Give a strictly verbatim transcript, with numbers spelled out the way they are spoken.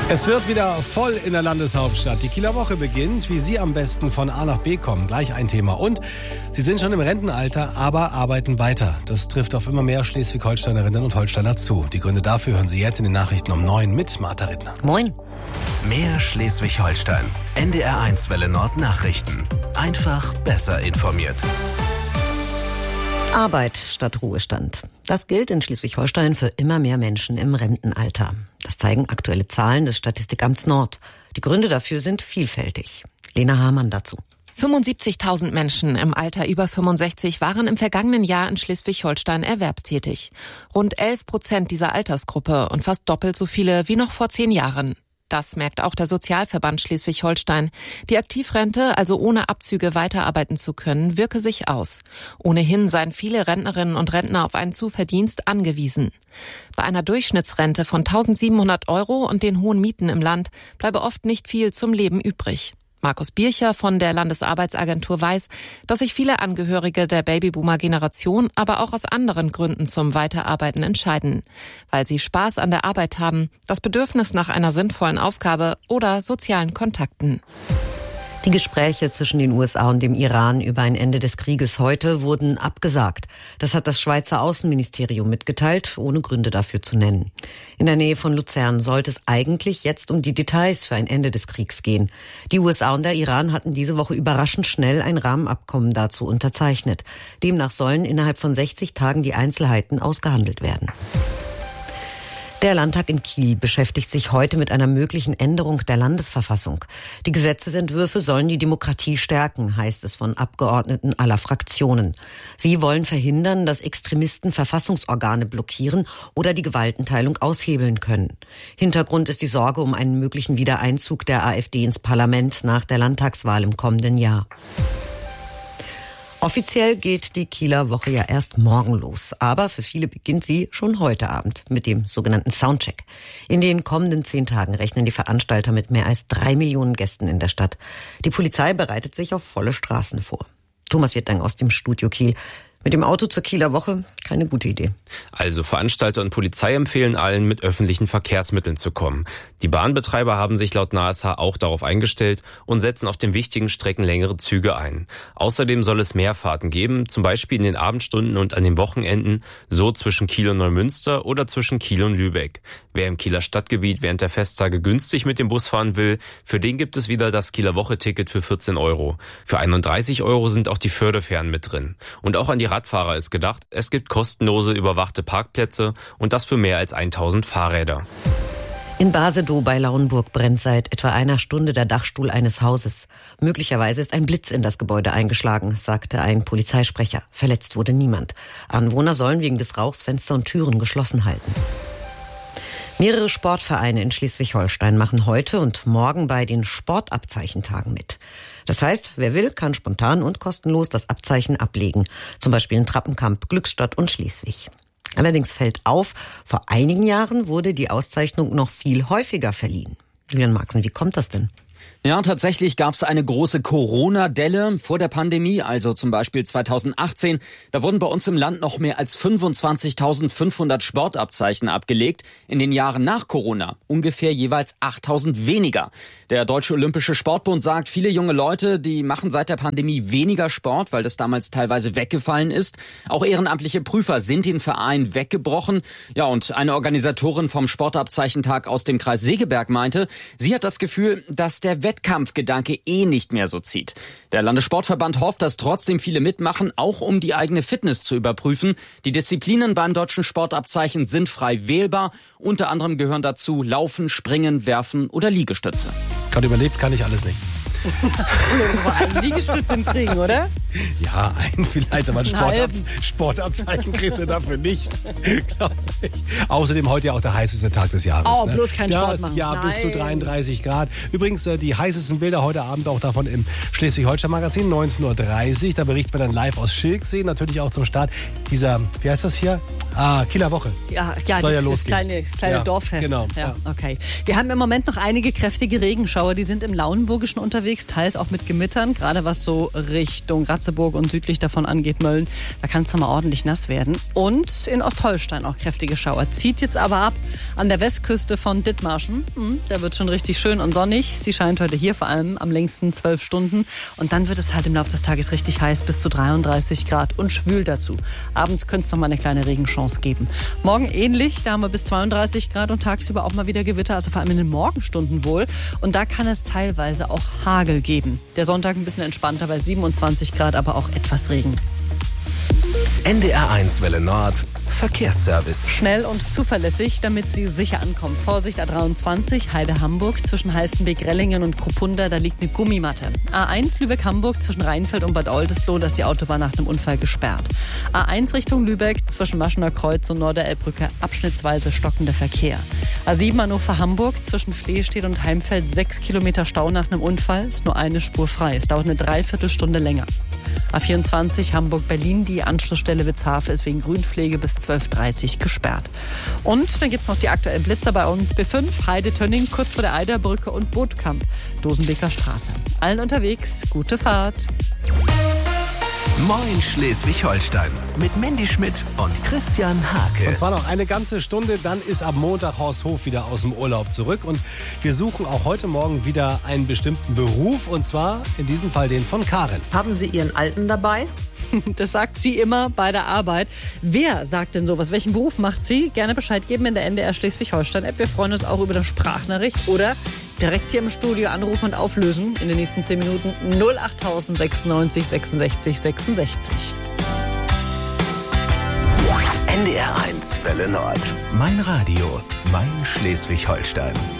Es wird wieder voll in der Landeshauptstadt. Die Kieler Woche beginnt, wie Sie am besten von A nach B kommen. Gleich ein Thema. Und Sie sind schon im Rentenalter, aber arbeiten weiter. Das trifft auf immer mehr Schleswig-Holsteinerinnen und Holsteiner zu. Die Gründe dafür hören Sie jetzt in den Nachrichten um neun mit Martha Rittner. Moin. Mehr Schleswig-Holstein. N D R eins Welle Nord Nachrichten. Einfach besser informiert. Arbeit statt Ruhestand. Das gilt in Schleswig-Holstein für immer mehr Menschen im Rentenalter. Das zeigen aktuelle Zahlen des Statistikamts Nord. Die Gründe dafür sind vielfältig. Lena Hamann dazu. fünfundsiebzigtausend Menschen im Alter über fünfundsechzig waren im vergangenen Jahr in Schleswig-Holstein erwerbstätig. Rund elf Prozent dieser Altersgruppe und fast doppelt so viele wie noch vor zehn Jahren. Das merkt auch der Sozialverband Schleswig-Holstein. Die Aktivrente, also ohne Abzüge weiterarbeiten zu können, wirke sich aus. Ohnehin seien viele Rentnerinnen und Rentner auf einen Zuverdienst angewiesen. Bei einer Durchschnittsrente von tausendsiebenhundert Euro und den hohen Mieten im Land bleibe oft nicht viel zum Leben übrig. Markus Bircher von der Landesarbeitsagentur weiß, dass sich viele Angehörige der Babyboomer-Generation aber auch aus anderen Gründen zum Weiterarbeiten entscheiden. Weil sie Spaß an der Arbeit haben, das Bedürfnis nach einer sinnvollen Aufgabe oder sozialen Kontakten. Die Gespräche zwischen den U S A und dem Iran über ein Ende des Krieges heute wurden abgesagt. Das hat das Schweizer Außenministerium mitgeteilt, ohne Gründe dafür zu nennen. In der Nähe von Luzern sollte es eigentlich jetzt um die Details für ein Ende des Kriegs gehen. Die U S A und der Iran hatten diese Woche überraschend schnell ein Rahmenabkommen dazu unterzeichnet. Demnach sollen innerhalb von sechzig Tagen die Einzelheiten ausgehandelt werden. Der Landtag in Kiel beschäftigt sich heute mit einer möglichen Änderung der Landesverfassung. Die Gesetzesentwürfe sollen die Demokratie stärken, heißt es von Abgeordneten aller Fraktionen. Sie wollen verhindern, dass Extremisten Verfassungsorgane blockieren oder die Gewaltenteilung aushebeln können. Hintergrund ist die Sorge um einen möglichen Wiedereinzug der AfD ins Parlament nach der Landtagswahl im kommenden Jahr. Offiziell geht die Kieler Woche ja erst morgen los, aber für viele beginnt sie schon heute Abend mit dem sogenannten Soundcheck. In den kommenden zehn Tagen rechnen die Veranstalter mit mehr als drei Millionen Gästen in der Stadt. Die Polizei bereitet sich auf volle Straßen vor. Thomas Wirtang aus dem Studio Kiel. Mit dem Auto zur Kieler Woche keine gute Idee. Also Veranstalter und Polizei empfehlen allen, mit öffentlichen Verkehrsmitteln zu kommen. Die Bahnbetreiber haben sich laut N A S H auch darauf eingestellt und setzen auf den wichtigen Strecken längere Züge ein. Außerdem soll es mehr Fahrten geben, zum Beispiel in den Abendstunden und an den Wochenenden, so zwischen Kiel und Neumünster oder zwischen Kiel und Lübeck. Wer im Kieler Stadtgebiet während der Festtage günstig mit dem Bus fahren will, für den gibt es wieder das Kieler Woche-Ticket für vierzehn Euro. Für einunddreißig Euro sind auch die Förderfähren mit drin. Und auch an die Radfahrer ist gedacht, es gibt kostenlose überwachte Parkplätze und das für mehr als tausend Fahrräder. In Basedow bei Lauenburg brennt seit etwa einer Stunde der Dachstuhl eines Hauses. Möglicherweise ist ein Blitz in das Gebäude eingeschlagen, sagte ein Polizeisprecher. Verletzt wurde niemand. Anwohner sollen wegen des Rauchs Fenster und Türen geschlossen halten. Mehrere Sportvereine in Schleswig-Holstein machen heute und morgen bei den Sportabzeichentagen mit. Das heißt, wer will, kann spontan und kostenlos das Abzeichen ablegen. Zum Beispiel in Trappenkamp, Glückstadt und Schleswig. Allerdings fällt auf, vor einigen Jahren wurde die Auszeichnung noch viel häufiger verliehen. Julian Marxen, wie kommt das denn? Ja, tatsächlich gab es eine große Corona-Delle vor der Pandemie, also zum Beispiel zweitausendachtzehn. Da wurden bei uns im Land noch mehr als fünfundzwanzigtausendfünfhundert Sportabzeichen abgelegt. In den Jahren nach Corona ungefähr jeweils achttausend weniger. Der Deutsche Olympische Sportbund sagt, viele junge Leute, die machen seit der Pandemie weniger Sport, weil das damals teilweise weggefallen ist. Auch ehrenamtliche Prüfer sind den Verein weggebrochen. Ja, und eine Organisatorin vom Sportabzeichentag aus dem Kreis Segeberg meinte, sie hat das Gefühl, dass der Wettkampfgedanke eh nicht mehr so zieht. Der Landessportverband hofft, dass trotzdem viele mitmachen, auch um die eigene Fitness zu überprüfen. Die Disziplinen beim deutschen Sportabzeichen sind frei wählbar. Unter anderem gehören dazu Laufen, Springen, Werfen oder Liegestütze. Gerade überlebt kann ich alles nicht. Aber einen Liegestütz hinkriegen, oder? Ja, einen vielleicht, aber ein Sportab- Sportabzeichen kriegst du dafür nicht, glaube ich. Außerdem heute ja auch der heißeste Tag des Jahres. Oh, ne? Bloß kein Sport das, machen. Ja, Nein. bis zu dreiunddreißig Grad. Übrigens, äh, die heißesten Bilder heute Abend auch davon im Schleswig-Holstein-Magazin, neunzehn Uhr dreißig. Da berichten wir dann live aus Schilksee, natürlich auch zum Start dieser, wie heißt das hier? Ah, Kieler Woche. Ja, ja, Soll das ja ist das kleine, das kleine ja, Dorffest. Genau. Ja, Ja. okay. Wir haben im Moment noch einige kräftige Regenschauer, die sind im Lauenburgischen unterwegs. unterwegs, teils auch mit Gewittern, gerade was so Richtung Ratzeburg und südlich davon angeht, Mölln. Da kann es mal ordentlich nass werden. Und in Ostholstein auch kräftige Schauer. Zieht jetzt aber ab an der Westküste von Dithmarschen. Hm, da wird schon richtig schön und sonnig. Sie scheint heute hier vor allem am längsten zwölf Stunden. Und dann wird es halt im Laufe des Tages richtig heiß, bis zu dreiunddreißig Grad und schwül dazu. Abends könnte es noch mal eine kleine Regenchance geben. Morgen ähnlich, da haben wir bis zweiunddreißig Grad und tagsüber auch mal wieder Gewitter, also vor allem in den Morgenstunden wohl. Und da kann es teilweise auch Hagel geben. Der Sonntag ein bisschen entspannter bei siebenundzwanzig Grad, aber auch etwas Regen. N D R eins Welle Nord, Verkehrsservice. Schnell und zuverlässig, damit Sie sicher ankommen. Vorsicht A dreiundzwanzig, Heide-Hamburg, zwischen Heißenbeek, Rellingen und Kruppunda, da liegt eine Gummimatte. A eins Lübeck-Hamburg, zwischen Rheinfeld und Bad Oldesloe, da ist die Autobahn nach einem Unfall gesperrt. A eins Richtung Lübeck, zwischen Maschener Kreuz und Norderelbbrücke, abschnittsweise stockender Verkehr. A sieben Hannover-Hamburg, zwischen Flehstedt und Heimfeld, sechs Kilometer Stau nach einem Unfall, ist nur eine Spur frei. Es dauert eine Dreiviertelstunde länger. A vierundzwanzig Hamburg-Berlin, die Anschlussstelle Witzhafe ist wegen Grünpflege bis zwölf Uhr dreißig gesperrt. Und dann gibt es noch die aktuellen Blitzer bei uns. B fünf, Heide-Tönning, kurz vor der Eiderbrücke und Bootkamp, Dosenbeker Straße. Allen unterwegs, gute Fahrt. Moin Schleswig-Holstein mit Mandy Schmidt und Christian Hake. Und zwar noch eine ganze Stunde, dann ist ab Montag Horst Hof wieder aus dem Urlaub zurück. Und wir suchen auch heute Morgen wieder einen bestimmten Beruf, und zwar in diesem Fall den von Karin. Haben Sie Ihren Alten dabei? Das sagt sie immer bei der Arbeit. Wer sagt denn sowas? Welchen Beruf macht sie? Gerne Bescheid geben in der N D R Schleswig-Holstein-App. Wir freuen uns auch über eine Sprachnachricht oder direkt hier im Studio anrufen und auflösen in den nächsten zehn Minuten. null acht sechsundneunzig sechsundsechzig sechsundsechzig. N D R eins Welle Nord. Mein Radio, mein Schleswig-Holstein.